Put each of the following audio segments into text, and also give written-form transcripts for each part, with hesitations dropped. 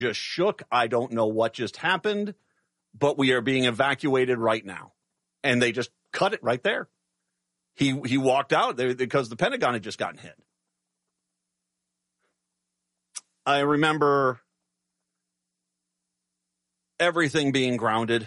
just shook. I don't know what just happened, but we are being evacuated right now. And they just cut it right there. He walked out because the Pentagon had just gotten hit. I remember everything being grounded.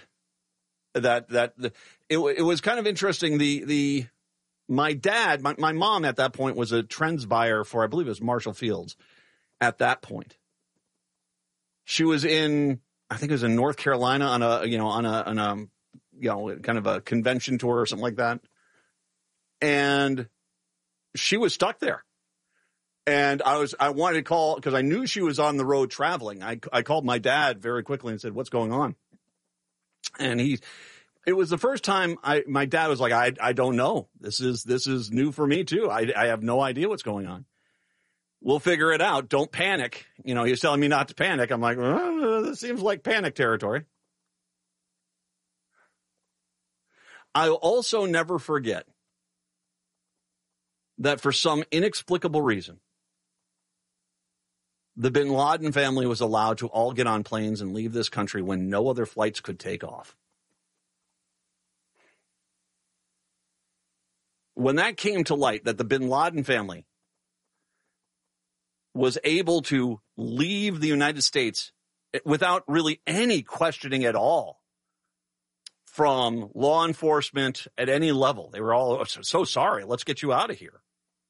It was kind of interesting. My dad, my mom at that point was a trends buyer for, I believe it was Marshall Fields at that point. She was I think it was in North Carolina on a kind of a convention tour or something like that. And she was stuck there. And I wanted to call because I knew she was on the road traveling. I called my dad very quickly and said, "What's going on?" And it was the first time my dad was like, I don't know. This is new for me too. I have no idea what's going on. We'll figure it out. Don't panic. He was telling me not to panic. I'm like, this seems like panic territory. I'll also never forget that for some inexplicable reason, the bin Laden family was allowed to all get on planes and leave this country when no other flights could take off. When that came to light, that the bin Laden family was able to leave the United States without really any questioning at all from law enforcement at any level. They were all so sorry. Let's get you out of here.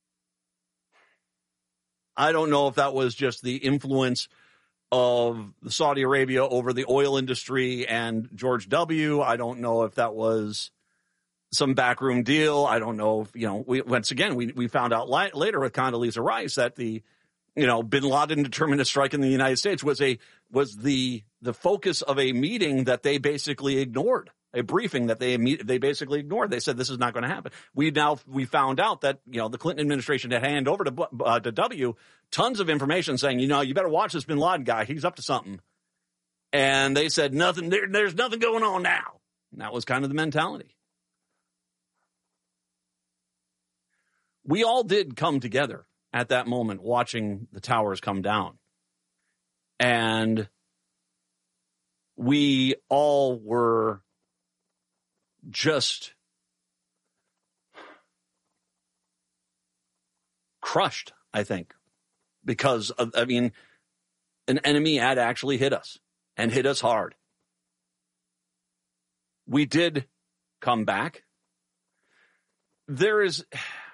I don't know if that was just the influence of Saudi Arabia over the oil industry and George W. I don't know if that was some backroom deal. I don't know if, we found out later with Condoleezza Rice that the bin Laden determined to strike in the United States was the focus of a meeting that they basically ignored, a briefing that they basically ignored. They said this is not going to happen. We found out that the Clinton administration had handed over to W tons of information saying you better watch this bin Laden guy. He's up to something. And they said nothing. There's nothing going on now. And that was kind of the mentality. We all did come together at that moment watching the towers come down. And we all were just crushed, I think, because an enemy had actually hit us and hit us hard. We did come back. There is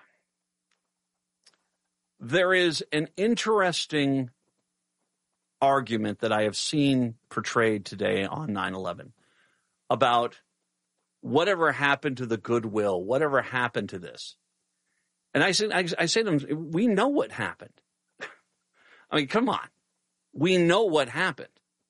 an interesting argument that I have seen portrayed today on 9/11 about whatever happened to the goodwill, whatever happened to this. And I say to them, we know what happened. I mean, come on. We know what happened.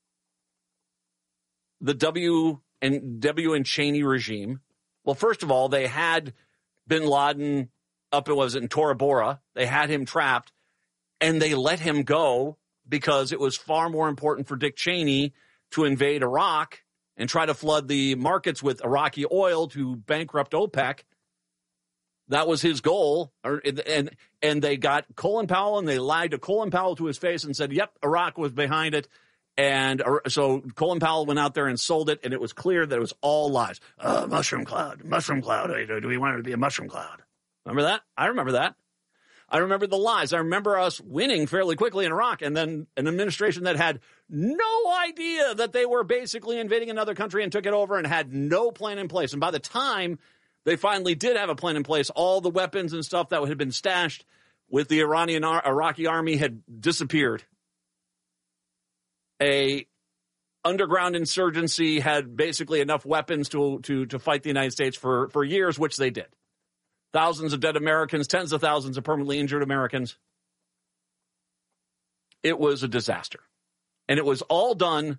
The W and Cheney regime. Well, first of all, they had bin Laden in Tora Bora. They had him trapped, and they let him go because it was far more important for Dick Cheney to invade Iraq and try to flood the markets with Iraqi oil to bankrupt OPEC. That was his goal. And they got Colin Powell, and they lied to Colin Powell to his face and said, yep, Iraq was behind it. And so Colin Powell went out there and sold it, and it was clear that it was all lies. Mushroom cloud. Do we want it to be a mushroom cloud? Remember that? I remember that. I remember the lies. I remember us winning fairly quickly in Iraq, and then an administration that had no idea that they were basically invading another country and took it over and had no plan in place. And by the time they finally did have a plan in place, all the weapons and stuff that had been stashed with the Iraqi army had disappeared. A underground insurgency had basically enough weapons to fight the United States for years, which they did. Thousands of dead Americans, tens of thousands of permanently injured Americans. It was a disaster. And it was all done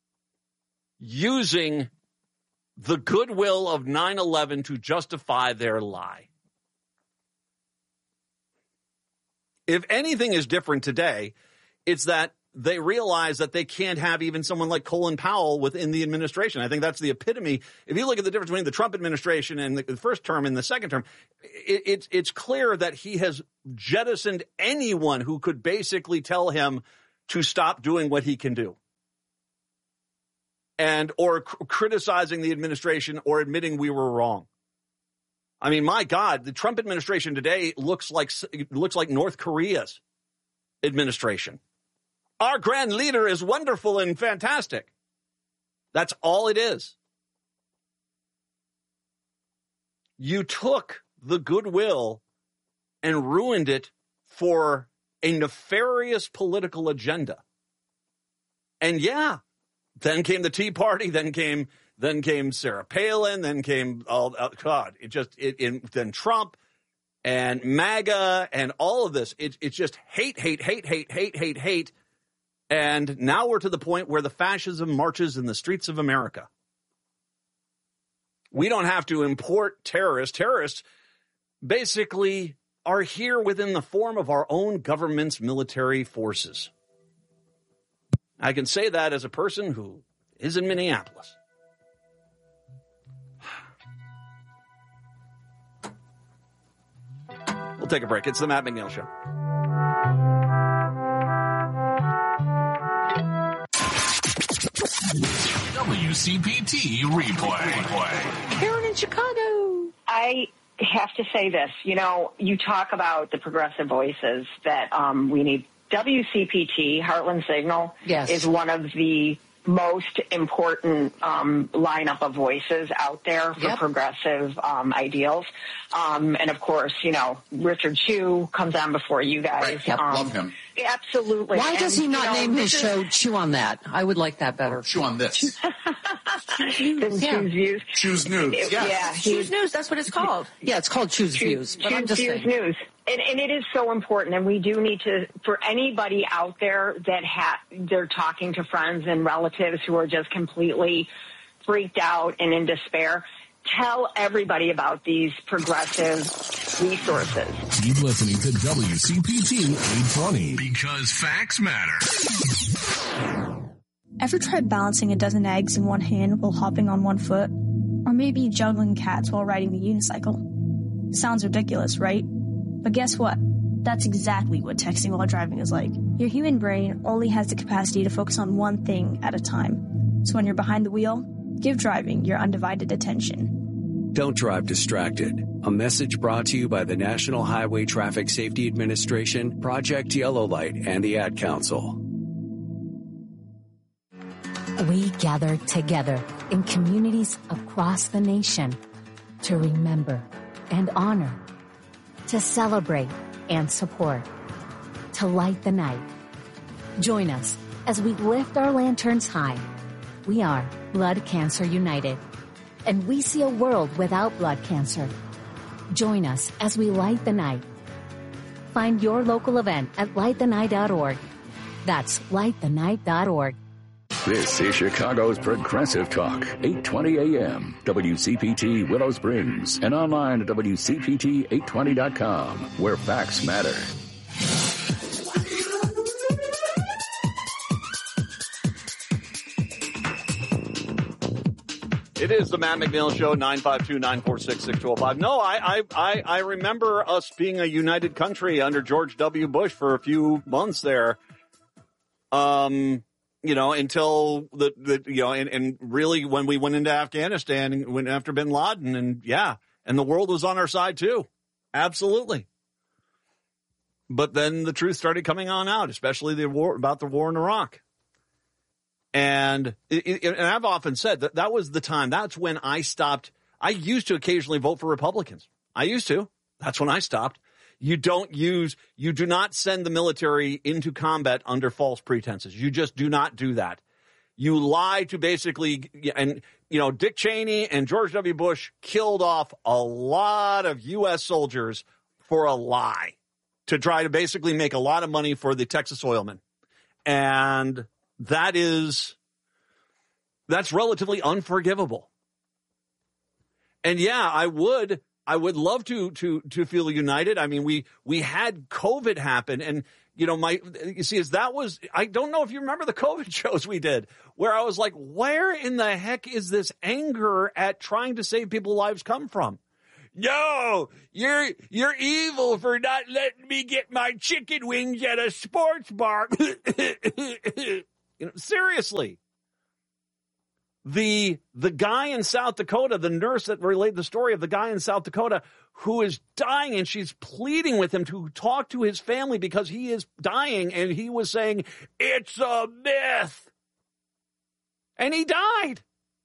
using the goodwill of 9/11 to justify their lie. If anything is different today, it's that they realize that they can't have even someone like Colin Powell within the administration. I think that's the epitome. If you look at the difference between the Trump administration and the first term and the second term, it's clear that he has jettisoned anyone who could basically tell him to stop doing what he can do. or criticizing the administration or admitting we were wrong. I mean, my God, the Trump administration today looks like North Korea's administration. Our grand leader is wonderful and fantastic. That's all it is. You took the goodwill and ruined it for a nefarious political agenda. And yeah, then came the Tea Party, then came Sarah Palin, then came then Trump and MAGA and all of this. It's just hate. And now we're to the point where the fascism marches in the streets of America. We don't have to import terrorists. Terrorists basically are here within the form of our own government's military forces. I can say that as a person who is in Minneapolis. We'll take a break. It's the Matt McNeil Show. WCPT replay. Karen in Chicago. I have to say this. You know, you talk about the progressive voices that we need. WCPT, Heartland Signal, is one of the most important lineup of voices out there for progressive ideals. And, of course, you know, Richard Chew comes on before you guys. Right. Love him. Absolutely. Why does he not name his show Chew on That? I would like that better. Chew on this. Choose Views. Choose News. Yeah. Choose News, that's what it's called. Yeah, it's called Choose Views. But I'm just Choose saying. News. And it is so important, and we do need to, for anybody out there that they're talking to friends and relatives who are just completely freaked out and in despair, tell everybody about these progressive resources. Keep listening to WCPT 820 because facts matter. Ever tried balancing a dozen eggs in one hand while hopping on one foot? Or maybe juggling cats while riding the unicycle? Sounds ridiculous, right? But guess what? That's exactly what texting while driving is like. Your human brain only has the capacity to focus on one thing at a time. So when you're behind the wheel, give driving your undivided attention. Don't drive distracted. A message brought to you by the National Highway Traffic Safety Administration, Project Yellow Light, and the Ad Council. We gather together in communities across the nation to remember and honor, to celebrate and support, to light the night. Join us as we lift our lanterns high. We are Blood Cancer United, and we see a world without blood cancer. Join us as we light the night. Find your local event at lightthenight.org. That's lightthenight.org. This is Chicago's Progressive Talk, 820 AM, WCPT Willow Springs, and online at WCPT820.com, where facts matter. It is the Matt McNeil Show, 952-946-6205. No, I remember us being a united country under George W. Bush for a few months there. You know, until and really when we went into Afghanistan and went after bin Laden, and the world was on our side too. Absolutely. But then the truth started coming on out, especially the war in Iraq. And I've often said that was the time. That's when I stopped. I used to occasionally vote for Republicans. I used to. That's when I stopped. You do not send the military into combat under false pretenses. You just do not do that. You lie to basically, and, you know, Dick Cheney and George W. Bush killed off a lot of U.S. soldiers for a lie to try to basically make a lot of money for the Texas oilmen. And that's relatively unforgivable. And yeah, I would love to feel united. I mean, we had COVID happen, and I don't know if you remember the COVID shows we did, where I was like, where in the heck is this anger at trying to save people's lives come from? No, you're evil for not letting me get my chicken wings at a sports bar. Seriously. The guy in South Dakota, the nurse that relayed the story of the guy in South Dakota who is dying, and she's pleading with him to talk to his family because he is dying, and he was saying, it's a myth. And he died.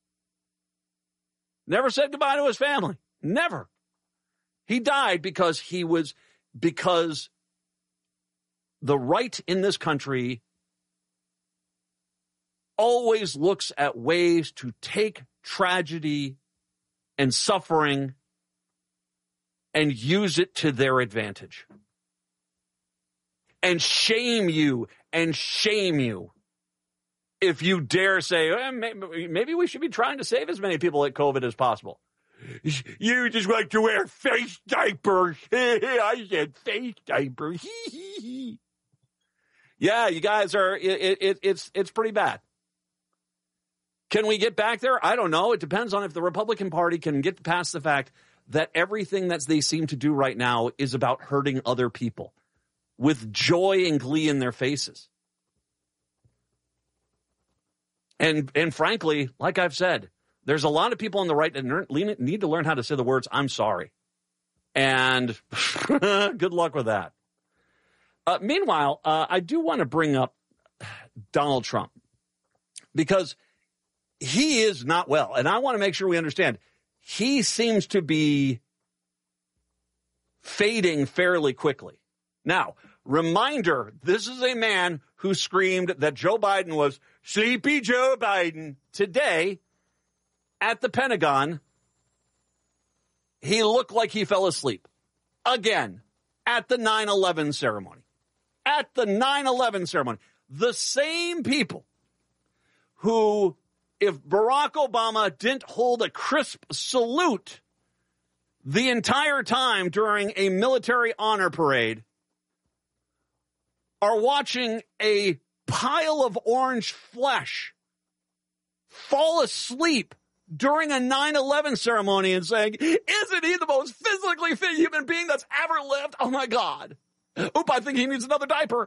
Never said goodbye to his family. Never. He died because the right in this country always looks at ways to take tragedy and suffering and use it to their advantage. And shame you if you dare say, maybe we should be trying to save as many people at COVID as possible. You just like to wear face diapers. I said face diapers. Yeah, you guys are, it's pretty bad. Can we get back there? I don't know. It depends on if the Republican Party can get past the fact that everything that they seem to do right now is about hurting other people with joy and glee in their faces. And frankly, like I've said, there's a lot of people on the right that need to learn how to say the words, I'm sorry. And good luck with that. Meanwhile, I do want to bring up Donald Trump because he is not well. And I want to make sure we understand. He seems to be fading fairly quickly. Now, reminder, this is a man who screamed that Joe Biden was Sleepy Joe Biden. Today, at the Pentagon, he looked like he fell asleep. Again, at the 9/11 ceremony. At the 9/11 ceremony. The same people who, if Barack Obama didn't hold a crisp salute the entire time during a military honor parade, are watching a pile of orange flesh fall asleep during a 9/11 ceremony and saying, isn't he the most physically fit human being that's ever lived? Oh, my God. Oop, I think he needs another diaper.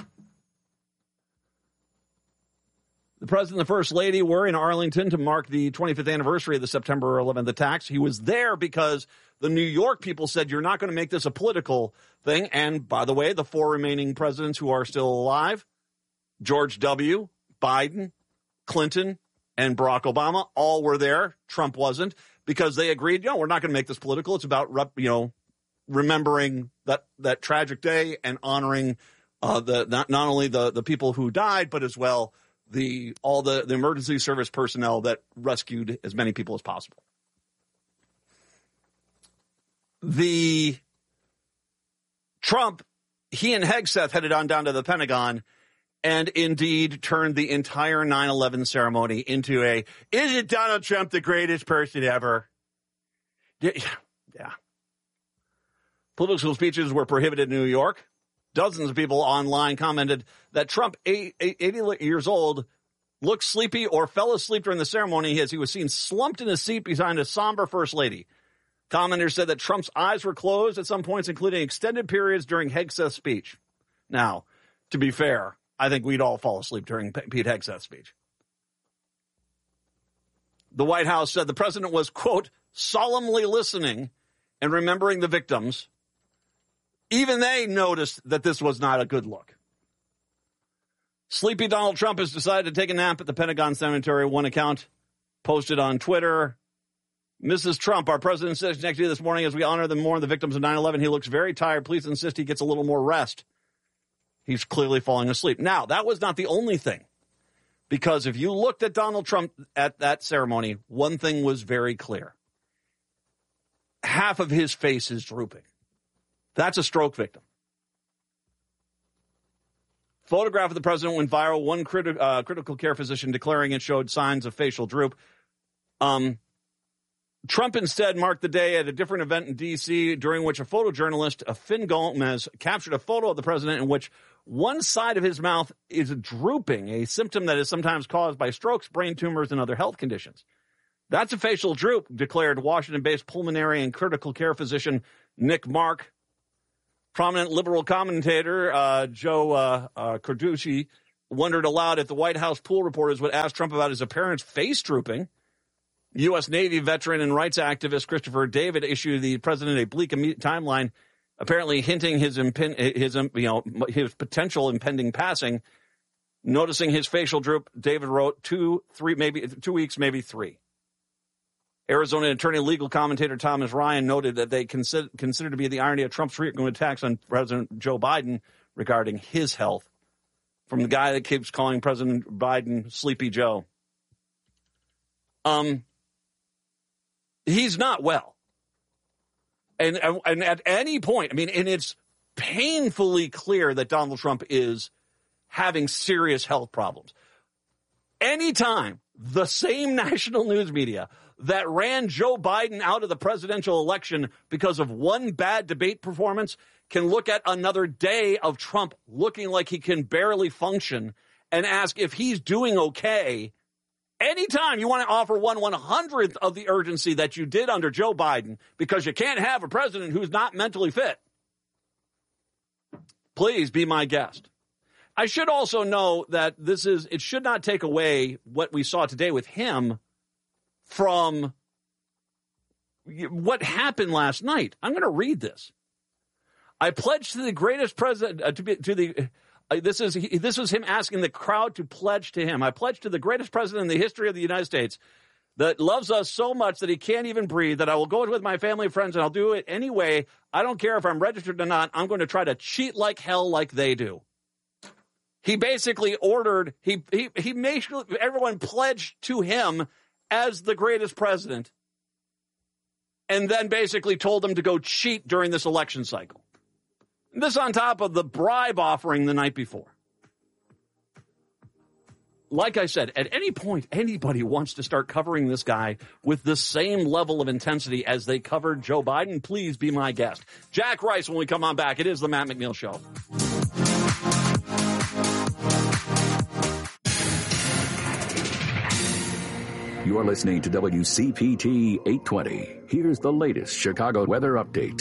The President and the First Lady were in Arlington to mark the 25th anniversary of the September 11th attacks. He was there because the New York people said, you're not going to make this a political thing. And by the way, the four remaining presidents who are still alive, George W., Biden, Clinton, and Barack Obama, all were there. Trump wasn't, because they agreed, we're not going to make this political. It's about, remembering that tragic day and honoring not only the people who died, but as well all the emergency service personnel that rescued as many people as possible. The Trump, he and Hegseth headed on down to the Pentagon and indeed turned the entire 9/11 ceremony into isn't Donald Trump the greatest person ever? Yeah. Political speeches were prohibited in New York. Dozens of people online commented that Trump, 80 years old, looked sleepy or fell asleep during the ceremony as he was seen slumped in a seat behind a somber First Lady. Commenters said that Trump's eyes were closed at some points, including extended periods during Hegseth's speech. Now, to be fair, I think we'd all fall asleep during Pete Hegseth's speech. The White House said the president was, quote, solemnly listening and remembering the victims. Even they noticed that this was not a good look. Sleepy Donald Trump has decided to take a nap at the Pentagon Cemetery. One account posted on Twitter. Mrs. Trump, our president, sits next to you this morning as we honor and mourn the victims of 9/11. He looks very tired. Please insist he gets a little more rest. He's clearly falling asleep. Now, that was not the only thing. Because if you looked at Donald Trump at that ceremony, one thing was very clear. Half of his face is drooping. That's a stroke victim. Photograph of the president went viral. One critical care physician declaring it showed signs of facial droop. Trump instead marked the day at a different event in D.C., during which a photojournalist, Finn Gomez, captured a photo of the president in which one side of his mouth is drooping, a symptom that is sometimes caused by strokes, brain tumors, and other health conditions. That's a facial droop, declared Washington-based pulmonary and critical care physician Nick Mark. Prominent liberal commentator Joe Carducci wondered aloud if the White House pool reporters would ask Trump about his apparent face drooping. U.S. Navy veteran and rights activist Christopher David issued the president a bleak timeline, apparently hinting his potential impending passing. Noticing his facial droop, David wrote 2 weeks, maybe 3. Arizona attorney and legal commentator Thomas Ryan noted that they consider to be the irony of Trump's frequent attacks on President Joe Biden regarding his health, from the guy that keeps calling President Biden Sleepy Joe. He's not well. And at any point, and it's painfully clear that Donald Trump is having serious health problems. Anytime the same national news media that ran Joe Biden out of the presidential election because of one bad debate performance can look at another day of Trump looking like he can barely function and ask if he's doing okay, anytime you want to offer 1/100th of the urgency that you did under Joe Biden because you can't have a president who's not mentally fit, please be my guest. I should also know that it should not take away what we saw today with him from what happened last night. I'm going to read this. I pledge to the greatest president, this is him asking the crowd to pledge to him. I pledge to the greatest president in the history of the United States that loves us so much that he can't even breathe, that I will go with my family and friends and I'll do it anyway. I don't care if I'm registered or not. I'm going to try to cheat like hell like they do. He basically ordered, he made sure everyone pledged to him as the greatest president and then basically told them to go cheat during this election cycle. This on top of the bribe offering the night before. Like I said, at any point, anybody wants to start covering this guy with the same level of intensity as they covered Joe Biden, please be my guest. Jack Rice when we come on back. It is the Matt McNeil Show. You're listening to WCPT 820. Here's the latest Chicago weather update.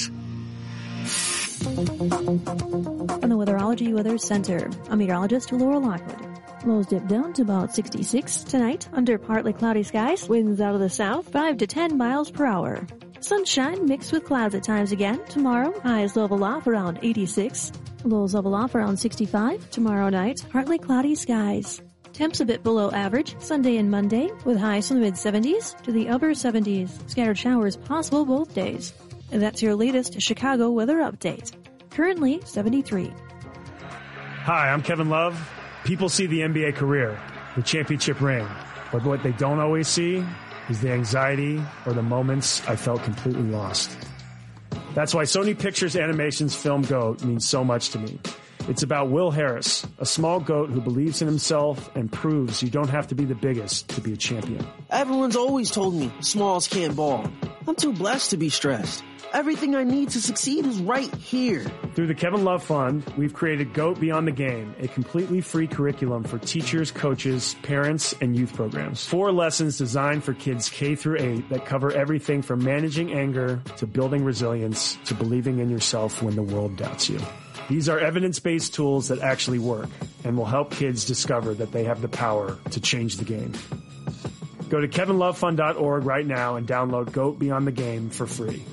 From the Weatherology Weather Center, I'm meteorologist Laura Lockwood. Lows dip down to about 66 tonight under partly cloudy skies. Winds out of the south 5 to 10 miles per hour. Sunshine mixed with clouds at times again. Tomorrow, highs level off around 86. Lows level off around 65. Tomorrow night, partly cloudy skies. Temps a bit below average Sunday and Monday with highs from the mid-70s to the upper 70s. Scattered showers possible both days. And that's your latest Chicago weather update. Currently 73. Hi, I'm Kevin Love. People see the NBA career, the championship ring, but what they don't always see is the anxiety or the moments I felt completely lost. That's why Sony Pictures Animation's film GOAT means so much to me. It's about Will Harris, a small goat who believes in himself and proves you don't have to be the biggest to be a champion. Everyone's always told me smalls can't ball. I'm too blessed to be stressed. Everything I need to succeed is right here. Through the Kevin Love Fund, we've created GOAT Beyond the Game, a completely free curriculum for teachers, coaches, parents, and youth programs. 4 lessons designed for kids K through 8 that cover everything from managing anger to building resilience to believing in yourself when the world doubts you. These are evidence-based tools that actually work and will help kids discover that they have the power to change the game. Go to kevinlovefund.org right now and download GOAT Beyond the Game for free.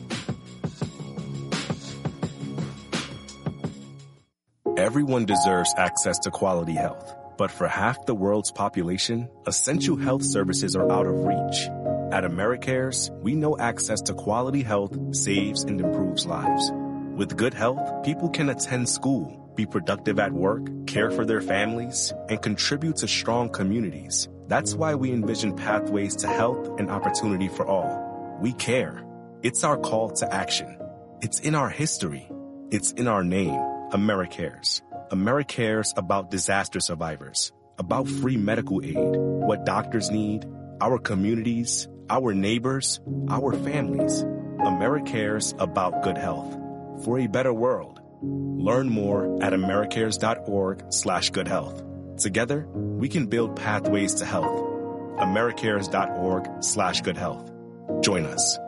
Everyone deserves access to quality health, but for half the world's population, essential health services are out of reach. At AmeriCares, we know access to quality health saves and improves lives. With good health, people can attend school, be productive at work, care for their families, and contribute to strong communities. That's why we envision pathways to health and opportunity for all. We care. It's our call to action. It's in our history. It's in our name, AmeriCares. AmeriCares about disaster survivors, about free medical aid, what doctors need, our communities, our neighbors, our families. AmeriCares about good health. For a better world. Learn more at americares.org/goodhealth. Together, we can build pathways to health. americares.org/goodhealth. Join us.